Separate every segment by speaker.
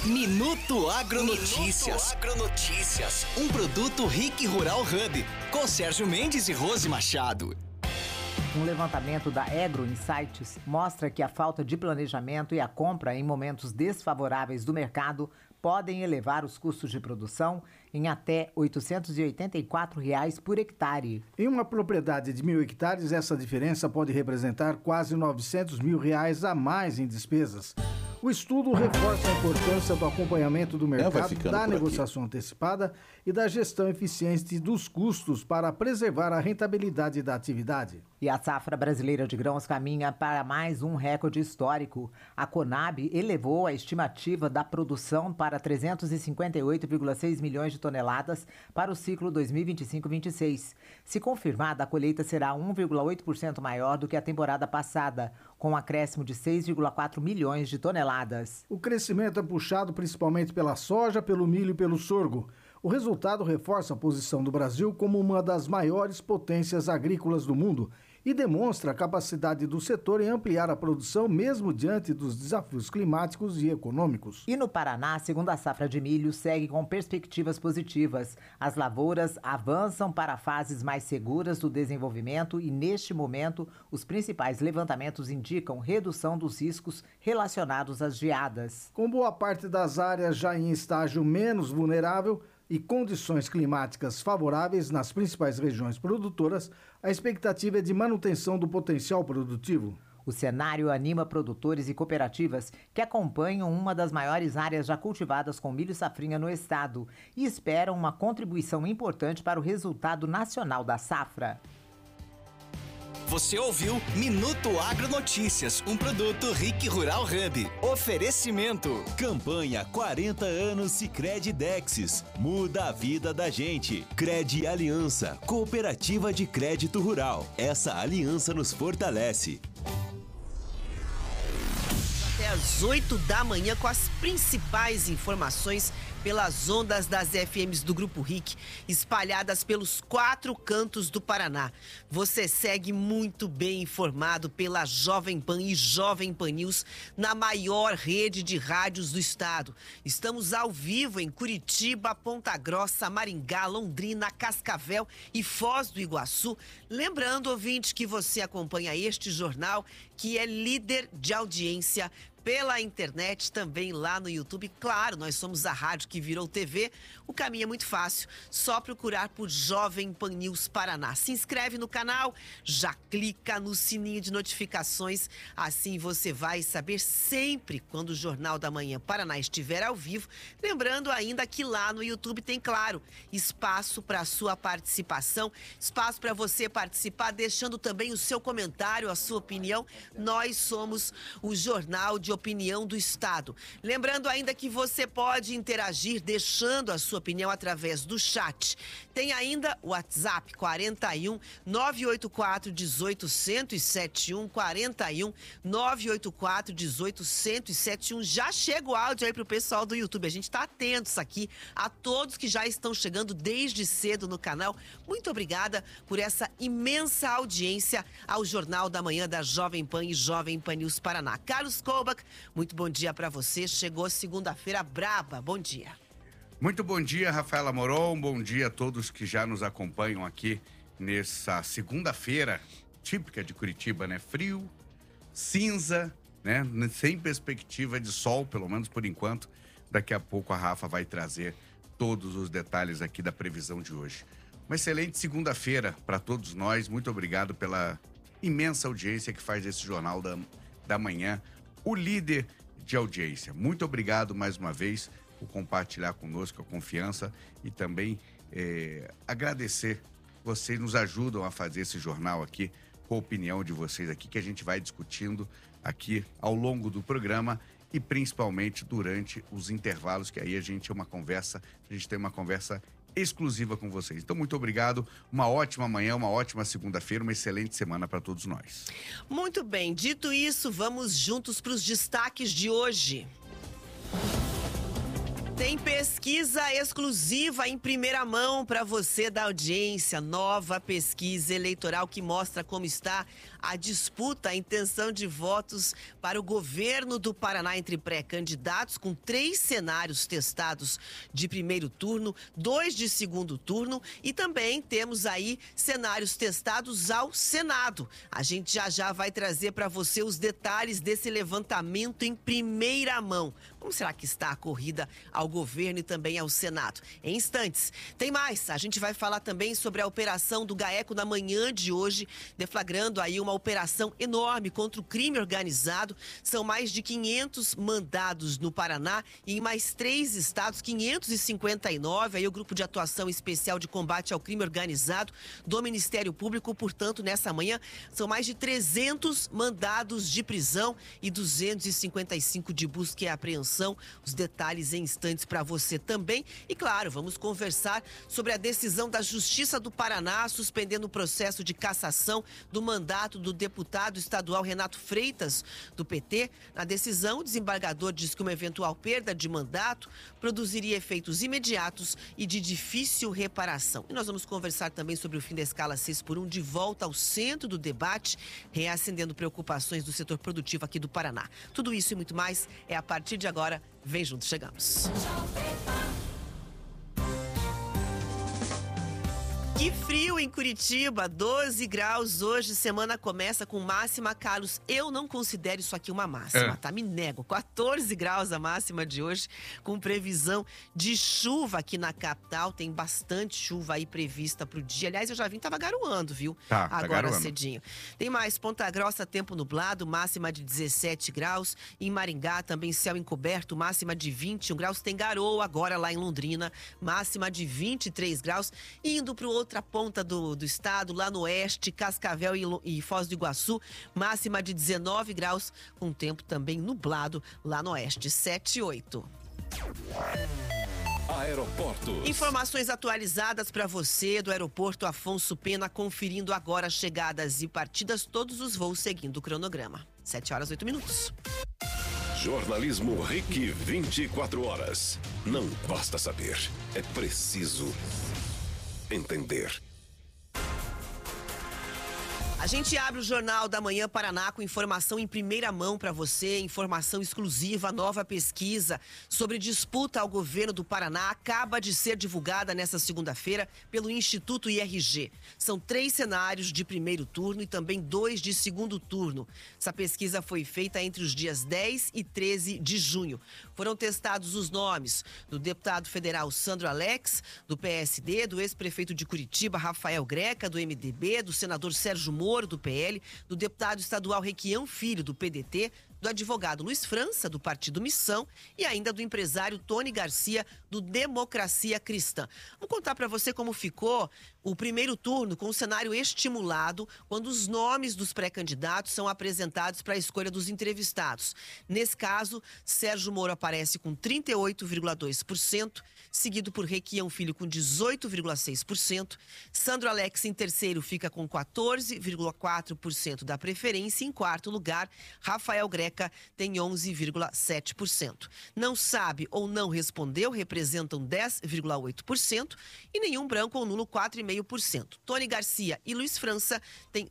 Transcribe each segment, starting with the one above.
Speaker 1: Minuto Agronotícias. Um produto RIC Rural Hub, com Sérgio Mendes e Rose Machado.
Speaker 2: Um levantamento da Agro Insights mostra que a falta de planejamento e a compra em momentos desfavoráveis do mercado podem elevar os custos de produção em até R$ 884 por hectare.
Speaker 3: Em uma propriedade de 1.000 hectares, essa diferença pode representar quase R$ 900 mil a mais em despesas. O estudo reforça a importância do acompanhamento do mercado, da negociação antecipada e da gestão eficiente dos custos para preservar a rentabilidade da atividade.
Speaker 2: E a safra brasileira de grãos caminha para mais um recorde histórico. A Conab elevou a estimativa da produção para 358,6 milhões de toneladas para o ciclo 2025-26. Se confirmada, a colheita será 1,8% maior do que a temporada passada, com um acréscimo de 6,4 milhões de toneladas.
Speaker 3: O crescimento é puxado principalmente pela soja, pelo milho e pelo sorgo. O resultado reforça a posição do Brasil como uma das maiores potências agrícolas do mundo e demonstra a capacidade do setor em ampliar a produção mesmo diante dos desafios climáticos e econômicos.
Speaker 2: E no Paraná, a segunda safra de milho segue com perspectivas positivas. As lavouras avançam para fases mais seguras do desenvolvimento e, neste momento, os principais levantamentos indicam redução dos riscos relacionados às geadas.
Speaker 3: Com boa parte das áreas já em estágio menos vulnerável, e condições climáticas favoráveis nas principais regiões produtoras, a expectativa é de manutenção do potencial produtivo.
Speaker 2: O cenário anima produtores e cooperativas que acompanham uma das maiores áreas já cultivadas com milho safrinha no estado e esperam uma contribuição importante para o resultado nacional da safra.
Speaker 1: Você ouviu Minuto Agronotícias, um produto RIC Rural Hub. Oferecimento.
Speaker 4: Campanha 40 anos Sicredi Dexis. Muda a vida da gente. Credi Aliança, cooperativa de crédito rural. Essa aliança nos fortalece.
Speaker 5: Até às 8 da manhã com as principais informações pelas ondas das FMs do Grupo RIC, espalhadas pelos 4 cantos do Paraná. Você segue muito bem informado pela Jovem Pan e Jovem Pan News, na maior rede de rádios do estado. Estamos ao vivo em Curitiba, Ponta Grossa, Maringá, Londrina, Cascavel e Foz do Iguaçu. Lembrando, ouvinte, que você acompanha este jornal, que é líder de audiência pela internet, também lá no YouTube. Claro, nós somos a rádio que virou TV. O caminho é muito fácil, só procurar por Jovem Pan News Paraná. Se inscreve no canal, já clica no sininho de notificações, assim você vai saber sempre quando o Jornal da Manhã Paraná estiver ao vivo. Lembrando ainda que lá no YouTube tem, claro, espaço para a sua participação, espaço para você participar, deixando também o seu comentário, a sua opinião. Nós somos o Jornal de Opinião do Estado. Lembrando ainda que você pode interagir deixando a sua opinião através do chat. Tem ainda o WhatsApp 41 984 18 1071, 41 984 18 1071. Já chega o áudio aí pro pessoal do YouTube. A gente tá atentos aqui a todos que já estão chegando desde cedo no canal. Muito obrigada por essa imensa audiência ao Jornal da Manhã da Jovem Pan e Jovem Pan News Paraná. Carlos Kobach, muito bom dia para você. Chegou segunda-feira braba. Bom dia.
Speaker 6: Muito bom dia, Rafaela Moron. Bom dia a todos que já nos acompanham aqui nessa segunda-feira típica de Curitiba, né? Frio, cinza, né? Sem perspectiva de sol, pelo menos por enquanto. Daqui a pouco a Rafa vai trazer todos os detalhes aqui da previsão de hoje. Uma excelente segunda-feira para todos nós. Muito obrigado pela imensa audiência que faz esse Jornal da Manhã, o líder de audiência. Muito obrigado mais uma vez por compartilhar conosco a confiança e também agradecer. Vocês nos ajudam a fazer esse jornal aqui, com a opinião de vocês aqui, que a gente vai discutindo aqui ao longo do programa e principalmente durante os intervalos, que aí a gente tem uma conversa exclusiva com vocês. Então, muito obrigado, uma ótima manhã, uma ótima segunda-feira, uma excelente semana para todos nós.
Speaker 5: Muito bem, dito isso, vamos juntos para os destaques de hoje. Tem pesquisa exclusiva em primeira mão para você da audiência. Nova pesquisa eleitoral que mostra como está a disputa, a intenção de votos para o governo do Paraná entre pré-candidatos, com 3 cenários testados de primeiro turno, 2 de segundo turno e também temos aí cenários testados ao Senado. A gente já vai trazer para você os detalhes desse levantamento em primeira mão. Como será que está a corrida ao governo e também ao Senado? Em instantes. Tem mais. A gente vai falar também sobre a operação do GAECO na manhã de hoje, deflagrando aí uma operação enorme contra o crime organizado. São mais de 500 mandados no Paraná e em mais 3 estados, 559. Aí o Grupo de Atuação Especial de Combate ao Crime Organizado do Ministério Público. Portanto, nessa manhã, são mais de 300 mandados de prisão e 255 de busca e apreensão. Os detalhes em instantes para você também. E claro, vamos conversar sobre a decisão da Justiça do Paraná suspendendo o processo de cassação do mandato do deputado estadual Renato Freitas, do PT. Na decisão, o desembargador diz que uma eventual perda de mandato produziria efeitos imediatos e de difícil reparação. E nós vamos conversar também sobre o fim da escala 6x1 de volta ao centro do debate, reacendendo preocupações do setor produtivo aqui do Paraná. Tudo isso e muito mais é a partir de agora. Vem junto, chegamos. Que frio em Curitiba, 12 graus hoje, semana começa com máxima, Carlos, eu não considero isso aqui uma máxima, tá? Me nego, 14 graus a máxima de hoje, com previsão de chuva aqui na capital, tem bastante chuva aí prevista pro dia, aliás, eu já vim, tava garoando, viu?
Speaker 6: Tá
Speaker 5: agora
Speaker 6: garoando.
Speaker 5: Cedinho. Tem mais, Ponta Grossa, tempo nublado, máxima de 17 graus, em Maringá também céu encoberto, máxima de 21 graus, tem garoa agora lá em Londrina, máxima de 23 graus, indo pro outra ponta do estado, lá no oeste, Cascavel e Foz do Iguaçu, máxima de 19 graus, com tempo também nublado lá no oeste, 7 e 8.
Speaker 4: Aeroportos.
Speaker 5: Informações atualizadas para você do aeroporto Afonso Pena, conferindo agora chegadas e partidas, todos os voos seguindo o cronograma. 7 horas, 8 minutos.
Speaker 4: Jornalismo RIC 24 horas. Não basta saber, é preciso entender.
Speaker 5: A gente abre o Jornal da Manhã Paraná com informação em primeira mão para você, informação exclusiva, nova pesquisa sobre disputa ao governo do Paraná acaba de ser divulgada nesta segunda-feira pelo Instituto IRG. São 3 cenários de primeiro turno e também 2 de segundo turno. Essa pesquisa foi feita entre os dias 10 e 13 de junho. Foram testados os nomes do deputado federal Sandro Alex, do PSD, do ex-prefeito de Curitiba, Rafael Greca, do MDB, do senador Sérgio Moro, do PL, do deputado estadual Requião Filho, do PDT, do advogado Luiz França, do Partido Missão, e ainda do empresário Tony Garcia, do Democracia Cristã. Vou contar para você como ficou o primeiro turno com o cenário estimulado, quando os nomes dos pré-candidatos são apresentados para a escolha dos entrevistados. Nesse caso, Sérgio Moro aparece com 38,2%, seguido por Requião Filho com 18,6%. Sandro Alex, em terceiro, fica com 14,4% da preferência. Em quarto lugar, Rafael Greca tem 11,7%. Não sabe ou não respondeu representam 10,8% e nenhum branco ou nulo 4,5%. Tony Garcia e Luiz França têm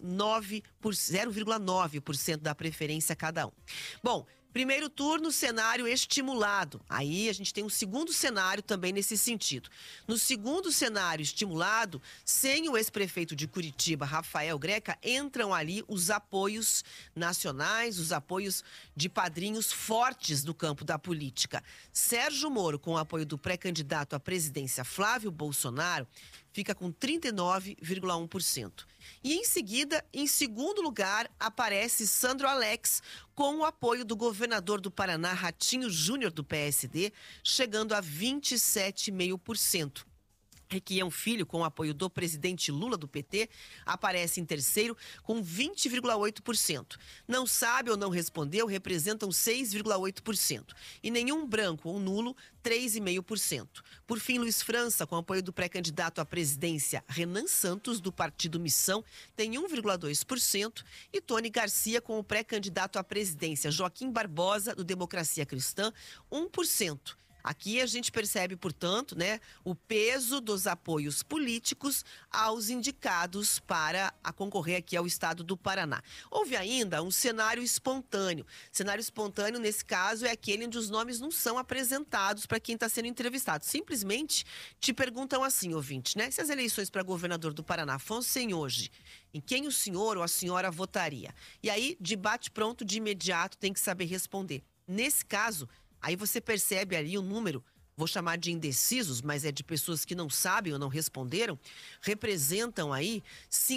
Speaker 5: 0,9% da preferência cada um. Bom, primeiro turno, cenário estimulado. Aí a gente tem um segundo cenário também nesse sentido. No segundo cenário estimulado, sem o ex-prefeito de Curitiba, Rafael Greca, entram ali os apoios nacionais, os apoios de padrinhos fortes do campo da política. Sérgio Moro, com o apoio do pré-candidato à presidência Flávio Bolsonaro, fica com 39,1%. E em seguida, em segundo lugar, aparece Sandro Alex, com o apoio do governador do Paraná, Ratinho Júnior, do PSD, chegando a 27,5%. Requião Filho, com o apoio do presidente Lula, do PT, aparece em terceiro com 20,8%. Não sabe ou não respondeu representam 6,8%. E nenhum branco ou nulo, 3,5%. Por fim, Luiz França, com o apoio do pré-candidato à presidência Renan Santos, do Partido Missão, tem 1,2%. E Tony Garcia, com o pré-candidato à presidência Joaquim Barbosa, do Democracia Cristã, 1%. Aqui a gente percebe, portanto, né, o peso dos apoios políticos aos indicados para concorrer aqui ao estado do Paraná. Houve ainda um cenário espontâneo. Cenário espontâneo, nesse caso, é aquele onde os nomes não são apresentados para quem está sendo entrevistado. Simplesmente te perguntam assim, ouvinte, né? Se as eleições para governador do Paraná fossem hoje, em quem o senhor ou a senhora votaria? E aí, de bate-pronto, de imediato, tem que saber responder. Nesse caso, aí você percebe ali o número, vou chamar de indecisos, mas é de pessoas que não sabem ou não responderam, representam aí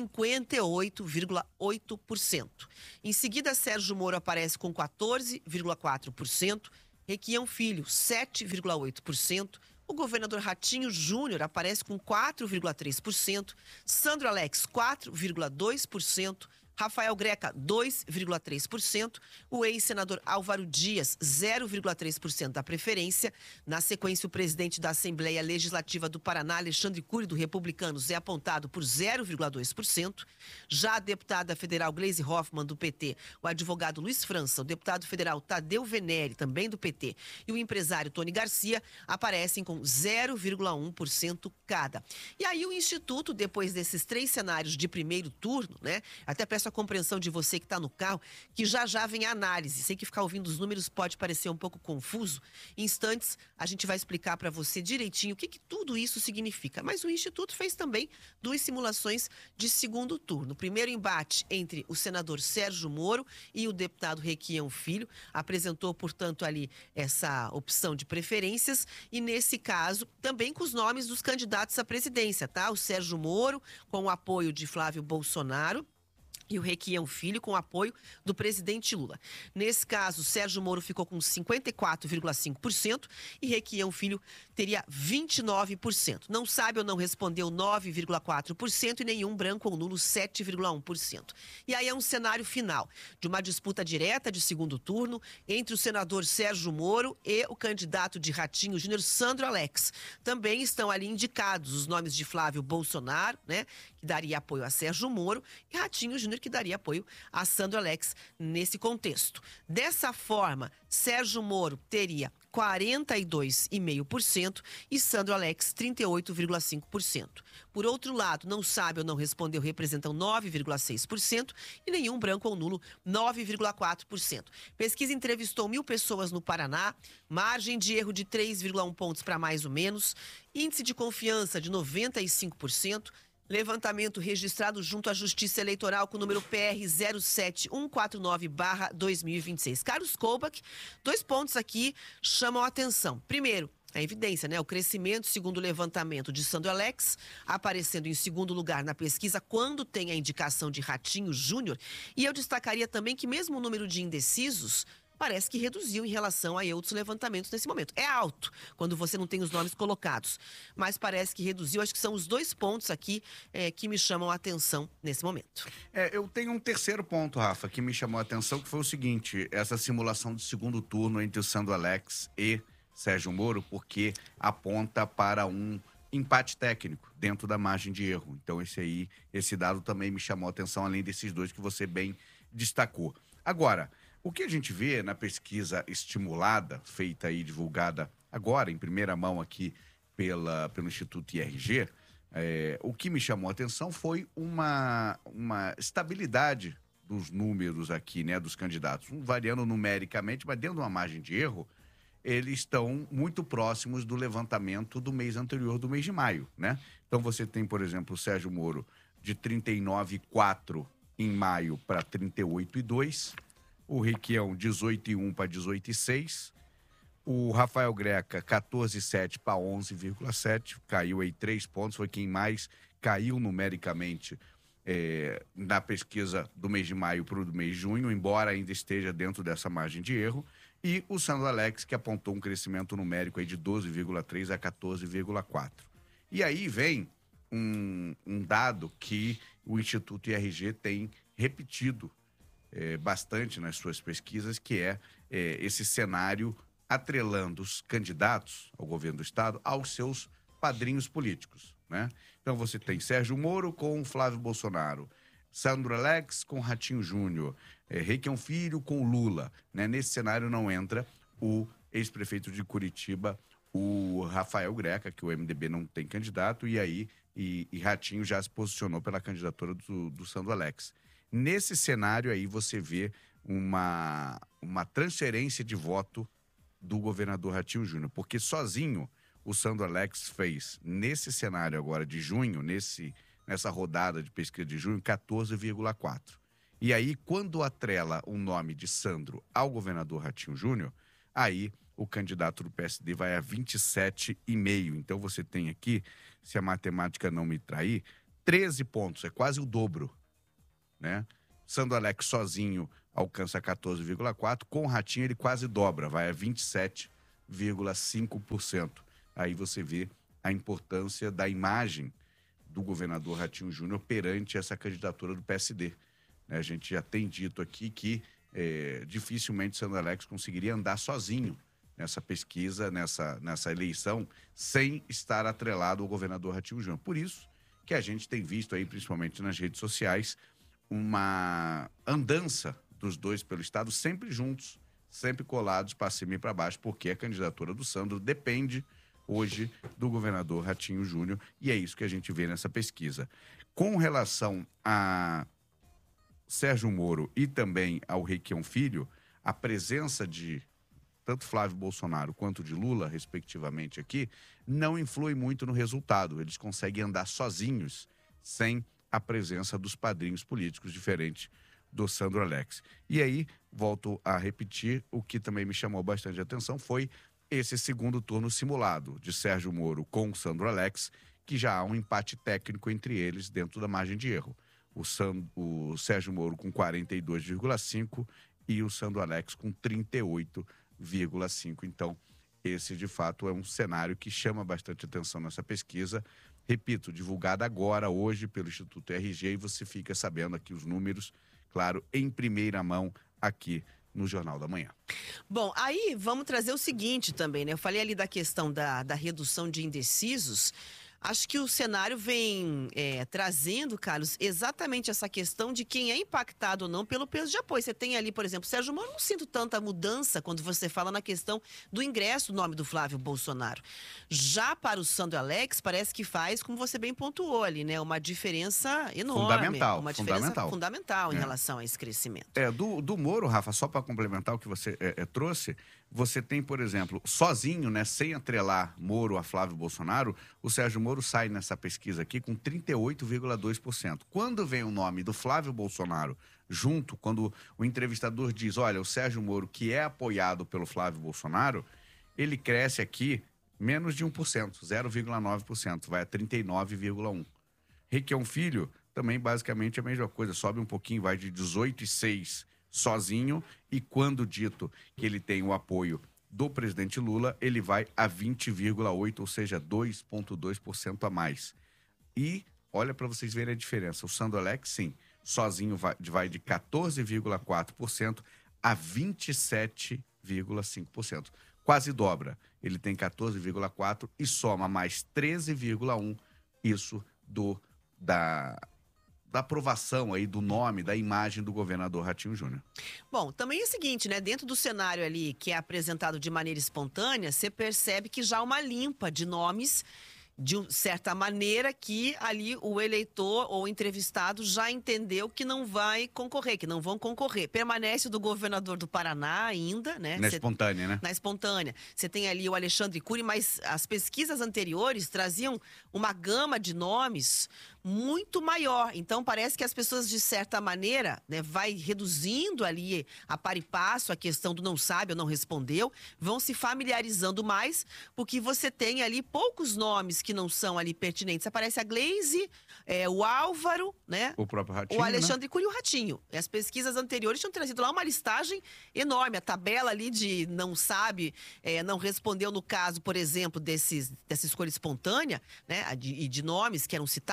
Speaker 5: 58,8%. Em seguida, Sérgio Moro aparece com 14,4%, Requião Filho, 7,8%, o governador Ratinho Júnior aparece com 4,3%, Sandro Alex, 4,2%, Rafael Greca, 2,3%. O ex-senador Álvaro Dias, 0,3% da preferência. Na sequência, o presidente da Assembleia Legislativa do Paraná, Alexandre Cury, do Republicanos, é apontado por 0,2%. Já a deputada federal Gleisi Hoffmann, do PT, o advogado Luiz França, o deputado federal Tadeu Venere, também do PT, e o empresário Tony Garcia aparecem com 0,1% cada. E aí o Instituto, depois desses 3 cenários de primeiro turno, né, até peço a compreensão de você que está no carro, que já vem a análise. Sei que ficar ouvindo os números pode parecer um pouco confuso. Em instantes, a gente vai explicar para você direitinho o que tudo isso significa. Mas o Instituto fez também 2 simulações de segundo turno. O primeiro embate entre o senador Sérgio Moro e o deputado Requião Filho. Apresentou, portanto, ali essa opção de preferências. E, nesse caso, também com os nomes dos candidatos à presidência, tá? O Sérgio Moro, com o apoio de Flávio Bolsonaro, e o Requião Filho com o apoio do presidente Lula. Nesse caso, Sérgio Moro ficou com 54,5% e Requião Filho teria 29%. Não sabe ou não respondeu 9,4% e nenhum branco ou nulo 7,1%. E aí é um cenário final de uma disputa direta de segundo turno entre o senador Sérgio Moro e o candidato de Ratinho Júnior, Sandro Alex. Também estão ali indicados os nomes de Flávio Bolsonaro, né, que daria apoio a Sérgio Moro, e Ratinho Júnior, que daria apoio a Sandro Alex nesse contexto. Dessa forma, Sérgio Moro teria 42,5% e Sandro Alex 38,5%. Por outro lado, não sabe ou não respondeu representam 9,6% e nenhum branco ou nulo 9,4%. Pesquisa entrevistou 1.000 pessoas no Paraná, margem de erro de 3,1 pontos para mais ou menos, índice de confiança de 95%, levantamento registrado junto à Justiça Eleitoral com o número PR 07149/2026. Carlos Koubach, 2 pontos aqui chamam a atenção. Primeiro, a evidência, né? O crescimento, segundo o levantamento de Sandro Alex, aparecendo em segundo lugar na pesquisa quando tem a indicação de Ratinho Júnior. E eu destacaria também que mesmo o número de indecisos parece que reduziu em relação a outros levantamentos nesse momento. É alto quando você não tem os nomes colocados, mas parece que reduziu. Acho que são os 2 pontos aqui que me chamam a atenção nesse momento.
Speaker 6: Eu tenho um terceiro ponto, Rafa, que me chamou a atenção, que foi o seguinte: essa simulação de segundo turno entre o Sandro Alex e Sérgio Moro, porque aponta para um empate técnico dentro da margem de erro. Então esse dado também me chamou a atenção, além desses 2 que você bem destacou. Agora, o que a gente vê na pesquisa estimulada, feita e divulgada agora, em primeira mão aqui pelo Instituto IRG, o que me chamou a atenção foi uma estabilidade dos números aqui, né, dos candidatos. Variando numericamente, mas dentro de uma margem de erro, eles estão muito próximos do levantamento do mês anterior, do mês de maio, né? Então você tem, por exemplo, o Sérgio Moro de 39,4 em maio para 38,2, o Requião 18,1 para 18,6, o Rafael Greca 14,7 para 11,7, caiu aí 3 pontos, foi quem mais caiu numericamente na pesquisa do mês de maio para o do mês de junho, embora ainda esteja dentro dessa margem de erro, e o Sandro Alex, que apontou um crescimento numérico aí de 12,3 a 14,4. E aí vem um dado que o Instituto IRG tem repetido bastante nas suas pesquisas, que é esse cenário atrelando os candidatos ao governo do estado aos seus padrinhos políticos, né? Então você tem Sérgio Moro com Flávio Bolsonaro, Sandro Alex com Ratinho Júnior, Requião Filho com Lula, né? Nesse cenário não entra o ex-prefeito de Curitiba, o Rafael Greca, que o MDB não tem candidato, e aí Ratinho já se posicionou pela candidatura do Sandro Alex. Nesse cenário aí você vê uma transferência de voto do governador Ratinho Júnior, porque sozinho o Sandro Alex fez, nesse cenário agora de junho, nessa rodada de pesquisa de junho, 14,4. E aí, quando atrela o nome de Sandro ao governador Ratinho Júnior, aí o candidato do PSD vai a 27,5. Então você tem aqui, se a matemática não me trair, 13 pontos, é quase o dobro, né? Sandro Alex sozinho alcança 14,4, com o Ratinho ele quase dobra, vai a 27,5%. Aí você vê a importância da imagem do governador Ratinho Júnior perante essa candidatura do PSD. A gente já tem dito aqui que dificilmente Sandro Alex conseguiria andar sozinho nessa pesquisa, nessa eleição, sem estar atrelado ao governador Ratinho Júnior. Por isso que a gente tem visto aí, principalmente nas redes sociais, uma andança dos dois pelo estado, sempre juntos, sempre colados para cima e para baixo, porque a candidatura do Sandro depende hoje do governador Ratinho Júnior, e é isso que a gente vê nessa pesquisa. Com relação a Sérgio Moro e também ao Requião Filho, a presença de tanto Flávio Bolsonaro quanto de Lula, respectivamente aqui, não influi muito no resultado. Eles conseguem andar sozinhos, sem a presença dos padrinhos políticos, diferente do Sandro Alex. E aí, volto a repetir, o que também me chamou bastante atenção foi esse segundo turno simulado de Sérgio Moro com Sandro Alex, que já há um empate técnico entre eles dentro da margem de erro. O Sérgio Moro com 42,5% e o Sandro Alex com 38,5%. Então, esse de fato é um cenário que chama bastante atenção nessa pesquisa. Repito, divulgada agora, hoje, pelo Instituto RG, e você fica sabendo aqui os números, claro, em primeira mão aqui no Jornal da Manhã.
Speaker 5: Bom, aí vamos trazer o seguinte também, né? Eu falei ali da questão da redução de indecisos. Acho que o cenário vem trazendo, Carlos, exatamente essa questão de quem é impactado ou não pelo peso de apoio. Você tem ali, por exemplo, Sérgio Moro, não sinto tanta mudança quando você fala na questão do ingresso do nome do Flávio Bolsonaro. Já para o Sandro Alex, parece que faz, como você bem pontuou ali, né? Uma diferença enorme. Uma diferença fundamental em relação a esse crescimento.
Speaker 6: Do Moro, Rafa, só para complementar o que você trouxe, você tem, por exemplo, sozinho, né, sem atrelar Moro a Flávio Bolsonaro, o Sérgio Moro sai nessa pesquisa aqui com 38,2%. Quando vem o nome do Flávio Bolsonaro junto, quando o entrevistador diz, olha, o Sérgio Moro, que é apoiado pelo Flávio Bolsonaro, ele cresce aqui menos de 1%, 0,9%, vai a 39,1%. Requião Filho, também basicamente a mesma coisa, sobe um pouquinho, vai de 18,6% sozinho, e quando dito que ele tem o apoio do presidente Lula, ele vai a 20,8%, ou seja, 2,2% a mais. E olha para vocês verem a diferença, o Sandro Alex, sim, sozinho vai de 14,4% a 27,5%. Quase dobra. Ele tem 14,4% e soma mais 13,1%, isso da aprovação aí do nome, da imagem do governador Ratinho Júnior.
Speaker 5: Bom, também é o seguinte, né? Dentro do cenário ali que é apresentado de maneira espontânea, você percebe que já há uma limpa de nomes, de certa maneira que ali o eleitor ou entrevistado já entendeu que não vai concorrer, que não vão concorrer. Permanece do governador do Paraná ainda, né?
Speaker 6: Espontânea, né?
Speaker 5: Na espontânea. Você tem ali o Alexandre Cury, mas as pesquisas anteriores traziam uma gama de nomes muito maior. Então, parece que as pessoas, de certa maneira, né, vai reduzindo ali a par e passo a questão do não sabe ou não respondeu, vão se familiarizando mais, porque você tem ali poucos nomes que não são ali pertinentes. Aparece a Gleisi, o Álvaro, né?
Speaker 6: O próprio Ratinho,
Speaker 5: o Alexandre Cury e o Ratinho. E as pesquisas anteriores tinham trazido lá uma listagem enorme. A tabela ali de não sabe, não respondeu, no caso, por exemplo, dessa escolha espontânea, né? E de nomes que eram citados, eram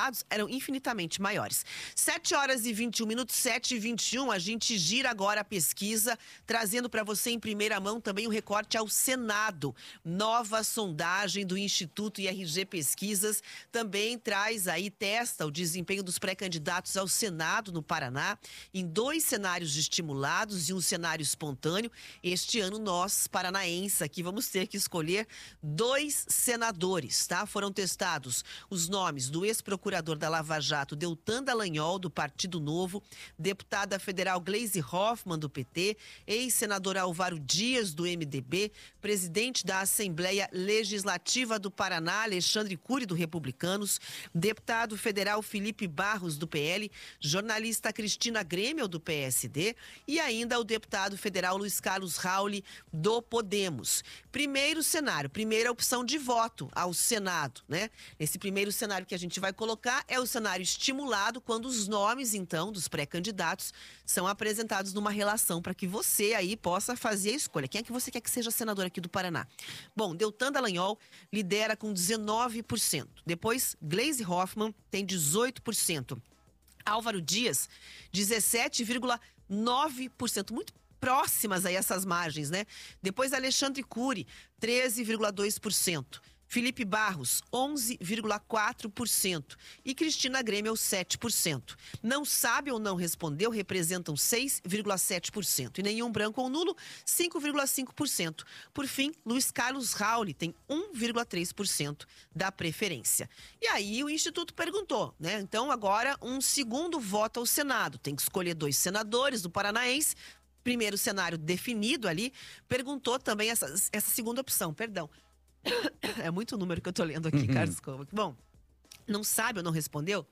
Speaker 5: eram infinitamente maiores. 7h21, 7h21, a gente gira agora a pesquisa, trazendo para você em primeira mão também o recorte ao Senado. Nova sondagem do Instituto IRG Pesquisas também traz aí, testa o desempenho dos pré-candidatos ao Senado no Paraná, em 2 cenários estimulados e um cenário espontâneo. Este ano nós, paranaenses, aqui vamos ter que escolher 2 senadores, tá? Foram testados os nomes do ex-procurador da Lava Jato, Deltan Dallagnol, do Partido Novo, deputada federal Gleisi Hoffmann, do PT, ex-senador Álvaro Dias, do MDB, presidente da Assembleia Legislativa do Paraná, Alexandre Cury, do Republicanos, deputado federal Felipe Barros, do PL, jornalista Cristina Grêmio, do PSD, e ainda o deputado federal Luiz Carlos Rauli, do Podemos. Primeiro cenário, primeira opção de voto ao Senado, né? Esse primeiro cenário que a gente vai colocar é o cenário estimulado, quando os nomes, então, dos pré-candidatos são apresentados numa relação para que você aí possa fazer a escolha. Quem é que você quer que seja senador aqui do Paraná? Bom, Deltan Dallagnol lidera com 19%. Depois, Gleisi Hoffmann tem 18%. Álvaro Dias, 17,9%. Muito próximas a essas margens, né? Depois, Alexandre Cury, 13,2%. Felipe Barros, 11,4%. E Cristina Grêmio, 7%. Não sabe ou não respondeu, representam 6,7%. E nenhum branco ou nulo, 5,5%. Por fim, Luiz Carlos Rauli tem 1,3% da preferência. E aí o Instituto perguntou, né? Então agora um segundo voto ao Senado. Tem que escolher 2 senadores do Paranaense. Primeiro cenário definido ali. Perguntou também essa segunda opção, perdão. É muito número que eu tô lendo aqui, Carlos Cova. Bom, não sabe ou não respondeu?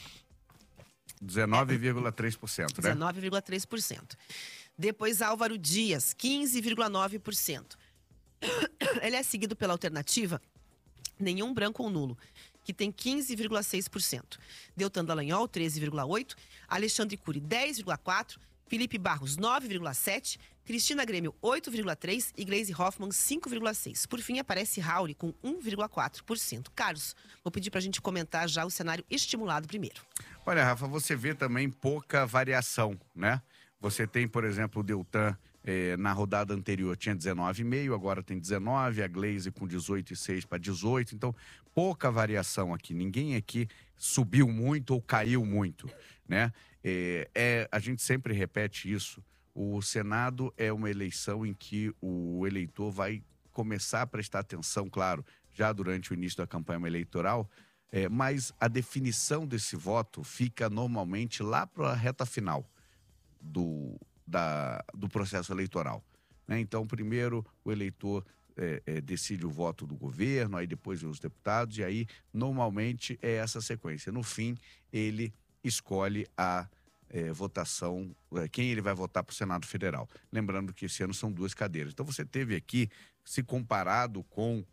Speaker 6: 19,3%, né?
Speaker 5: 19,3%. Depois, Álvaro Dias, 15,9%. Ele é seguido pela alternativa nenhum branco ou nulo, que tem 15,6%. Deltan Dallagnol, 13,8%. Alexandre Cury, 10,4%. Felipe Barros, 9,7%. Cristina Grêmio, 8,3% e Gleisi Hoffmann, 5,6%. Por fim, aparece Rauli com 1,4%. Carlos, vou pedir para a gente comentar já o cenário estimulado primeiro.
Speaker 6: Olha, Rafa, você vê também pouca variação, né? Você tem, por exemplo, o Deltan, na rodada anterior tinha 19,5%, agora tem 19%, a Gleisi com 18,6% para 18%. Então, pouca variação aqui. Ninguém aqui subiu muito ou caiu muito, né? A gente sempre repete isso. O Senado é uma eleição em que o eleitor vai começar a prestar atenção, claro, já durante o início da campanha eleitoral, mas a definição desse voto fica normalmente lá para a reta final do processo eleitoral, né? Então, primeiro o eleitor decide o voto do governo, aí depois os deputados, e aí normalmente é essa sequência. No fim, ele escolhe a votação, quem ele vai votar para o Senado Federal. Lembrando que esse ano são 2 cadeiras. Então você teve aqui, se comparado com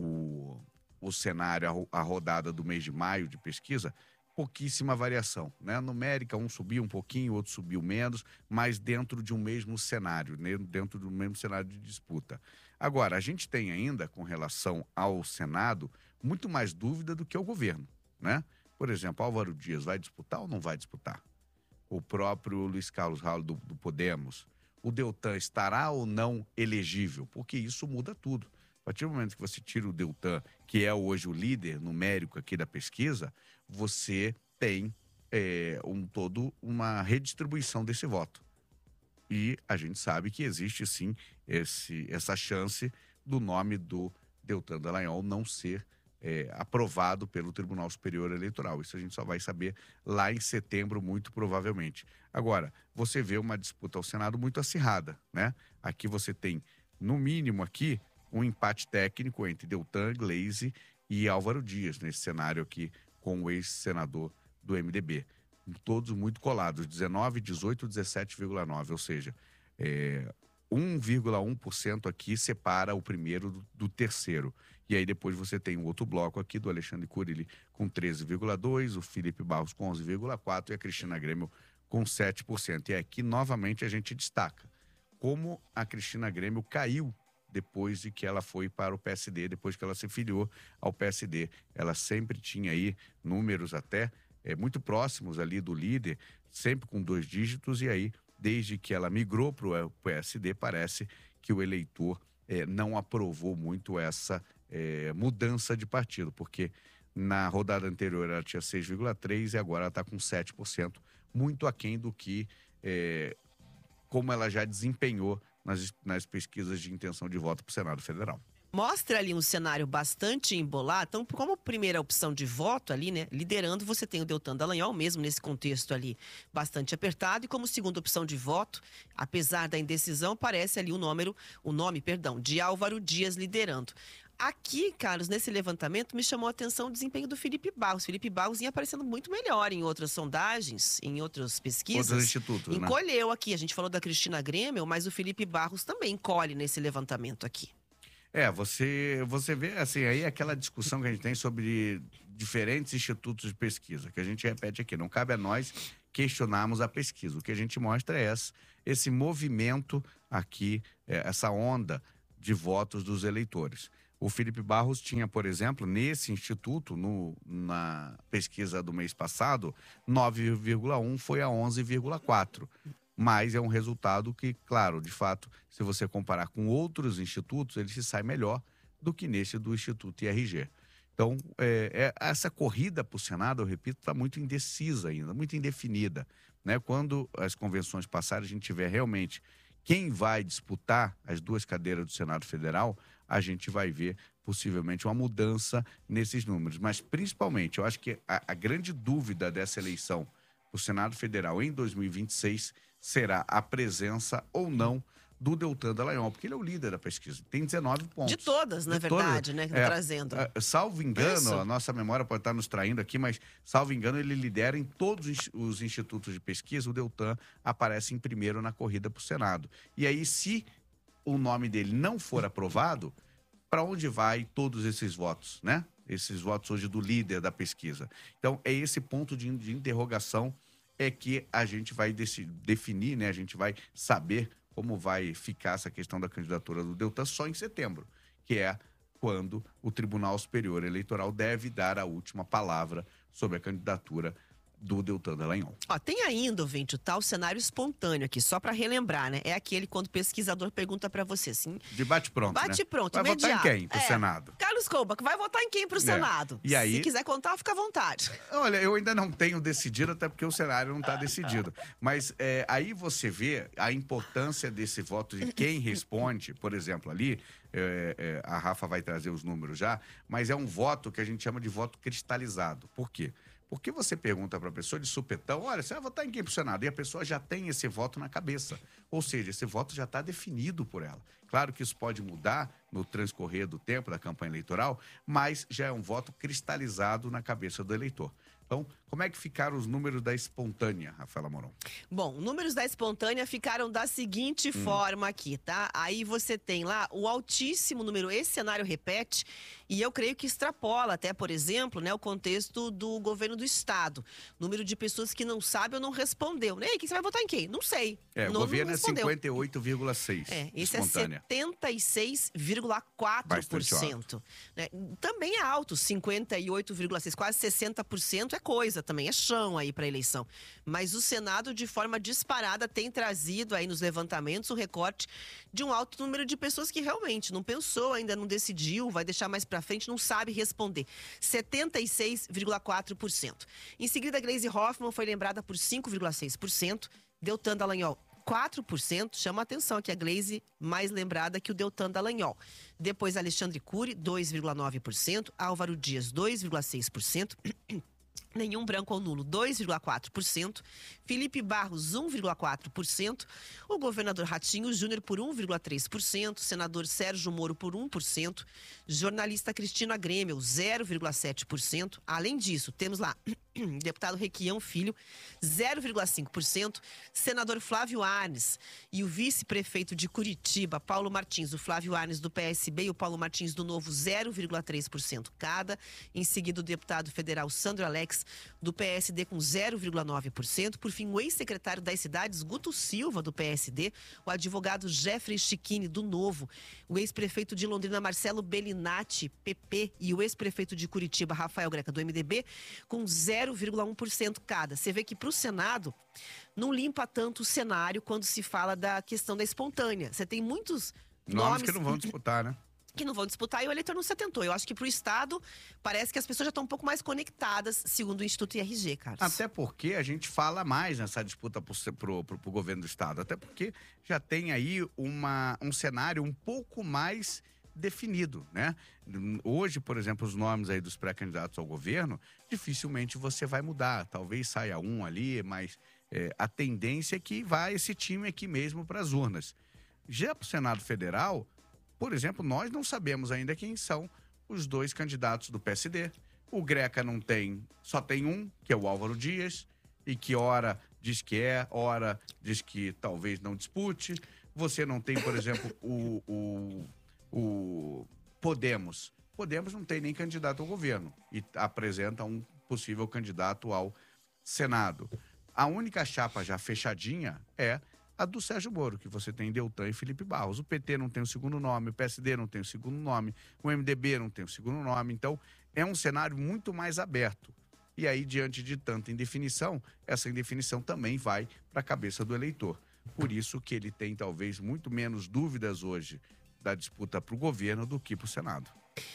Speaker 6: o cenário, a rodada do mês de maio de pesquisa, pouquíssima variação, né? Numérica, um subiu um pouquinho, outro subiu menos, mas dentro de um mesmo cenário, né? Dentro do mesmo cenário de disputa. Agora, a gente tem ainda, com relação ao Senado, muito mais dúvida do que ao governo, né? Por exemplo, Álvaro Dias vai disputar ou não vai disputar? O próprio Luiz Carlos Rauli do Podemos. O Deltan estará ou não elegível? Porque isso muda tudo. A partir do momento que você tira o Deltan, que é hoje o líder numérico aqui da pesquisa, você tem uma redistribuição desse voto. E a gente sabe que existe sim essa chance do nome do Deltan Dallagnol não ser aprovado pelo Tribunal Superior Eleitoral. Isso a gente só vai saber lá em setembro, muito provavelmente. Agora, você vê uma disputa ao Senado muito acirrada, né? Aqui você tem, no mínimo aqui, um empate técnico entre Deltan, Gleisi e Álvaro Dias, nesse cenário aqui, com o ex-senador do MDB. Todos muito colados, 19, 18, 17,9, ou seja, 1,1% aqui separa o primeiro do terceiro. E aí depois você tem um outro bloco aqui do Alexandre Cury com 13,2%, o Felipe Barros com 11,4% e a Cristina Grêmio com 7%. E aqui novamente a gente destaca como a Cristina Grêmio caiu depois de que ela foi para o PSD, depois que ela se filiou ao PSD. Ela sempre tinha aí números até muito próximos ali do líder, sempre com 2 dígitos, e aí, desde que ela migrou para o PSD, parece que o eleitor não aprovou muito essa mudança de partido, porque na rodada anterior ela tinha 6,3% e agora ela está com 7%, muito aquém do que, como ela já desempenhou nas pesquisas de intenção de voto para o Senado Federal.
Speaker 5: Mostra ali um cenário bastante embolado. Então, como primeira opção de voto ali, né, liderando, você tem o Deltan Dallagnol, mesmo nesse contexto ali bastante apertado. E como segunda opção de voto, apesar da indecisão, parece ali o nome, de Álvaro Dias liderando. Aqui, Carlos, nesse levantamento, me chamou a atenção o desempenho do Felipe Barros. Felipe Barros ia aparecendo muito melhor em outras sondagens, em outras pesquisas.
Speaker 6: Outros institutos,
Speaker 5: encolheu aqui. A gente falou da Cristina Grêmio, mas o Felipe Barros também encolhe nesse levantamento aqui.
Speaker 6: Você vê, assim, aí aquela discussão que a gente tem sobre diferentes institutos de pesquisa, que a gente repete aqui, não cabe a nós questionarmos a pesquisa. O que a gente mostra é esse movimento aqui, essa onda de votos dos eleitores. O Felipe Barros tinha, por exemplo, nesse instituto, na pesquisa do mês passado, 9,1 foi a 11,4. Mas é um resultado que, claro, de fato, se você comparar com outros institutos, ele se sai melhor do que nesse do Instituto IRG. Então, essa corrida para o Senado, eu repito, está muito indecisa ainda, muito indefinida, né? Quando as convenções passarem, a gente tiver realmente quem vai disputar as 2 cadeiras do Senado Federal, a gente vai ver possivelmente uma mudança nesses números. Mas, principalmente, eu acho que a grande dúvida dessa eleição para o Senado Federal em 2026 será a presença ou não do Deltan Dallagnol, porque ele é o líder da pesquisa, tem 19 pontos.
Speaker 5: De todas, na verdade, né, que tá trazendo.
Speaker 6: Salvo engano, a nossa memória pode estar nos traindo aqui, mas salvo engano, ele lidera em todos os institutos de pesquisa, o Deltan aparece em primeiro na corrida para o Senado. E aí, se o nome dele não for aprovado, para onde vai todos esses votos, né? Esses votos hoje do líder da pesquisa. Então, é esse ponto de interrogação que a gente vai definir, né? A gente vai saber como vai ficar essa questão da candidatura do Deltan só em setembro, que é quando o Tribunal Superior Eleitoral deve dar a última palavra sobre a candidatura do Deltan Dallagnol.
Speaker 5: Tem ainda, ouvinte, o tal cenário espontâneo aqui, só para relembrar, né? É aquele quando o pesquisador pergunta para você, assim...
Speaker 6: De bate-pronto,
Speaker 5: Bate-pronto,
Speaker 6: vai
Speaker 5: imediato.
Speaker 6: Votar em quem pro Senado?
Speaker 5: Carlos Kouba, vai votar em quem pro Senado?
Speaker 6: E aí...
Speaker 5: Se quiser contar, fica à vontade.
Speaker 6: Olha, eu ainda não tenho decidido, até porque o cenário não está decidido. Mas aí você vê a importância desse voto de quem responde, por exemplo, ali... a Rafa vai trazer os números já, mas é um voto que a gente chama de voto cristalizado. Por quê? Porque você pergunta para a pessoa de supetão, olha, você vai votar em quem pro Senado? E a pessoa já tem esse voto na cabeça. Ou seja, esse voto já está definido por ela. Claro que isso pode mudar no transcorrer do tempo da campanha eleitoral, mas já é um voto cristalizado na cabeça do eleitor. Então, como é que ficaram os números da espontânea, Rafaela Moron?
Speaker 5: Bom, números da espontânea ficaram da seguinte forma aqui, tá? Aí você tem lá o altíssimo número, esse cenário repete, e eu creio que extrapola até, por exemplo, né, o contexto do governo do estado. Número de pessoas que não sabem ou não respondeu. Ei, você vai votar em quem? Não sei.
Speaker 6: O governo é 58,6%.
Speaker 5: Esse
Speaker 6: espontânea.
Speaker 5: É 76,4%. Né? Também é alto, 58,6%, quase 60% é coisa também, é chão aí para a eleição. Mas o Senado, de forma disparada, tem trazido aí nos levantamentos o recorte de um alto número de pessoas que realmente não pensou, ainda não decidiu, vai deixar mais para frente, não sabe responder. 76,4%. Em seguida, Gleisi Hoffmann foi lembrada por 5,6%. Deltan Dallagnol, 4%, chama a atenção aqui a Gleisi mais lembrada que o Deltan Dallagnol. Depois Alexandre Cury, 2,9%, Álvaro Dias, 2,6%, nenhum branco ou nulo, 2,4%, Felipe Barros, 1,4%, o governador Ratinho Júnior por 1,3%, senador Sérgio Moro por 1%, jornalista Cristina Grêmio, 0,7%. Além disso, temos lá deputado Requião Filho, 0,5%, senador Flávio Arnes e o vice-prefeito de Curitiba, Paulo Martins, o Flávio Arnes do PSB e o Paulo Martins do Novo, 0,3% cada. Em seguida, o deputado federal Sandro Alex, do PSD, com 0,9%. Por fim, o ex-secretário das cidades, Guto Silva, do PSD, o advogado Jeffrey Chiquini, do Novo, o ex-prefeito de Londrina, Marcelo Bellinati, PP, e o ex-prefeito de Curitiba, Rafael Greca, do MDB, com 0,9%. 0,1% cada. Você vê que para o Senado não limpa tanto o cenário quando se fala da questão da espontânea. Você tem muitos nomes
Speaker 6: que não vão disputar, né?
Speaker 5: Que não vão disputar e o eleitor não se atentou. Eu acho que para o Estado parece que as pessoas já estão um pouco mais conectadas, segundo o Instituto IRG, Carlos.
Speaker 6: Até porque a gente fala mais nessa disputa pro governo do Estado. Até porque já tem aí um cenário um pouco mais definido, né? Hoje, por exemplo, os nomes aí dos pré-candidatos ao governo, dificilmente você vai mudar. Talvez saia um ali, mas a tendência é que vá esse time aqui mesmo para as urnas. Já para o Senado Federal, por exemplo, nós não sabemos ainda quem são os dois candidatos do PSD. O Greca não tem, só tem um, que é o Álvaro Dias, e que ora diz que ora diz que talvez não dispute. Você não tem, por exemplo, o Podemos. Podemos não tem nem candidato ao governo e apresenta um possível candidato ao Senado. A única chapa já fechadinha é a do Sérgio Moro, que você tem Deltan e Felipe Barros. O PT não tem o segundo nome, o PSD não tem o segundo nome, o MDB não tem o segundo nome. Então, é um cenário muito mais aberto. E aí, diante de tanta indefinição, essa indefinição também vai para a cabeça do eleitor. Por isso que ele tem, talvez, muito menos dúvidas hoje da disputa para o governo do que para o Senado.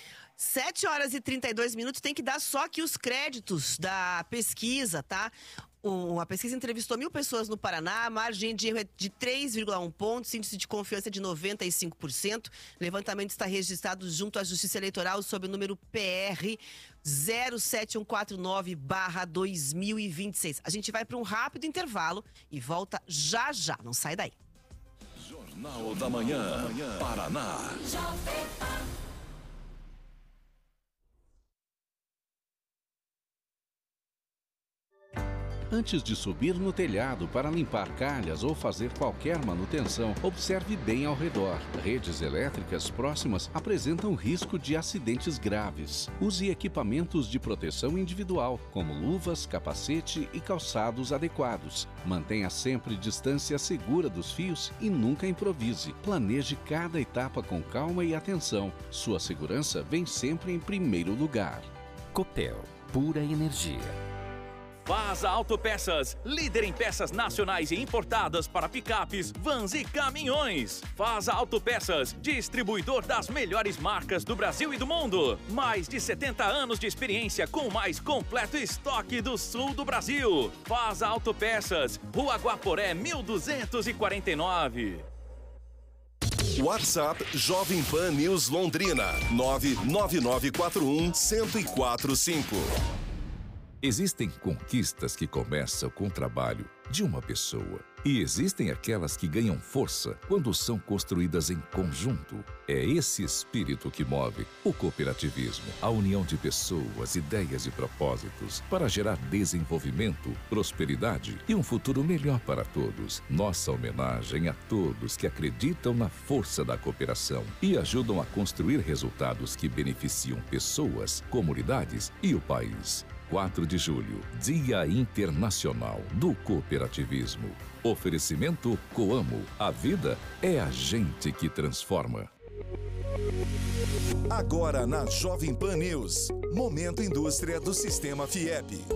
Speaker 5: 7h32, tem que dar só aqui os créditos da pesquisa, tá? A pesquisa entrevistou 1.000 pessoas no Paraná, a margem de erro é de 3,1 pontos, índice de confiança de 95%. O levantamento está registrado junto à Justiça Eleitoral sob o número PR 07149/2026. A gente vai para um rápido intervalo e volta já já, não sai daí.
Speaker 4: Jornal da Manhã, Paraná.
Speaker 7: Antes de subir no telhado para limpar calhas ou fazer qualquer manutenção, observe bem ao redor. Redes elétricas próximas apresentam risco de acidentes graves. Use equipamentos de proteção individual, como luvas, capacete e calçados adequados. Mantenha sempre distância segura dos fios e nunca improvise. Planeje cada etapa com calma e atenção. Sua segurança vem sempre em primeiro lugar.
Speaker 8: Copel, pura energia.
Speaker 9: Fasa Autopeças, líder em peças nacionais e importadas para picapes, vans e caminhões. Fasa Autopeças, distribuidor das melhores marcas do Brasil e do mundo. Mais de 70 anos de experiência com o mais completo estoque do sul do Brasil. Fasa Autopeças, Rua Guaporé, 1249.
Speaker 4: WhatsApp Jovem Pan News Londrina, 99941-1045.
Speaker 10: Existem conquistas que começam com o trabalho de uma pessoa. E existem aquelas que ganham força quando são construídas em conjunto. É esse espírito que move o cooperativismo, a união de pessoas, ideias e propósitos para gerar desenvolvimento, prosperidade e um futuro melhor para todos. Nossa homenagem a todos que acreditam na força da cooperação e ajudam a construir resultados que beneficiam pessoas, comunidades e o país. 4 de julho, Dia Internacional do Cooperativismo. Oferecimento Coamo. A vida é a gente que transforma.
Speaker 4: Agora na Jovem Pan News, Momento Indústria do Sistema FIEP.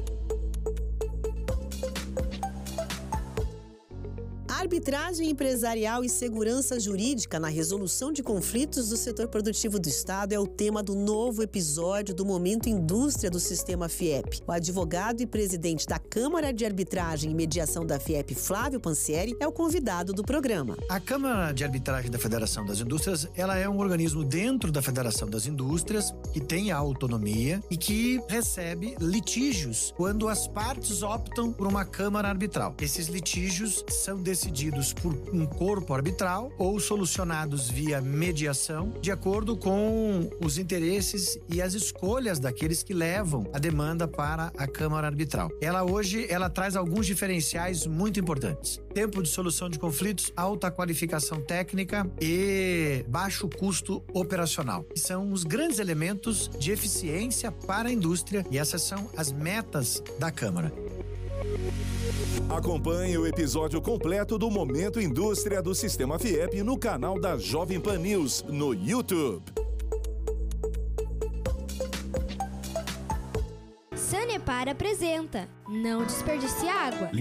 Speaker 5: Arbitragem empresarial e segurança jurídica na resolução de conflitos do setor produtivo do Estado é o tema do novo episódio do Momento Indústria do Sistema FIEP. O advogado e presidente da Câmara de Arbitragem e Mediação da FIEP, Flávio Pansieri, é o convidado do programa.
Speaker 11: A Câmara de Arbitragem da Federação das Indústrias, ela é um organismo dentro da Federação das Indústrias que tem a autonomia e que recebe litígios quando as partes optam por uma Câmara Arbitral. Esses litígios são decididos por um corpo arbitral ou solucionados via mediação, de acordo com os interesses e as escolhas daqueles que levam a demanda para a Câmara Arbitral. Ela hoje traz alguns diferenciais muito importantes. Tempo de solução de conflitos, alta qualificação técnica e baixo custo operacional. São os grandes elementos de eficiência para a indústria e essas são as metas da Câmara.
Speaker 4: Acompanhe o episódio completo do Momento Indústria do Sistema FIEP no canal da Jovem Pan News no YouTube.
Speaker 12: Sanepar apresenta Não Desperdice Água.